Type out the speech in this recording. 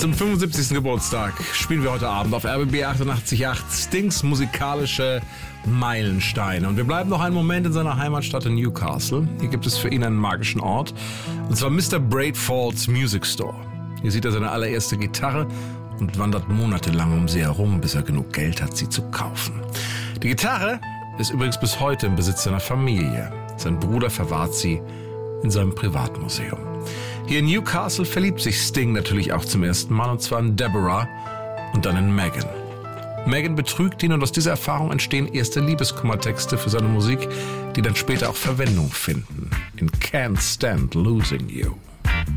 Zum 75. Geburtstag spielen wir heute Abend auf RBB 88.8 Stings musikalische Meilensteine. Und wir bleiben noch einen Moment in seiner Heimatstadt in Newcastle. Hier gibt es für ihn einen magischen Ort. Und zwar Mr. Braidfalls Music Store. Hier sieht er seine allererste Gitarre und wandert monatelang um sie herum, bis er genug Geld hat, sie zu kaufen. Die Gitarre ist übrigens bis heute im Besitz seiner Familie. Sein Bruder verwahrt sie in seinem Privatmuseum. Hier in Newcastle verliebt sich Sting natürlich auch zum ersten Mal, und zwar in Deborah und dann in Megan. Megan betrügt ihn und aus dieser Erfahrung entstehen erste Liebeskummertexte für seine Musik, die dann später auch Verwendung finden in Can't Stand Losing You.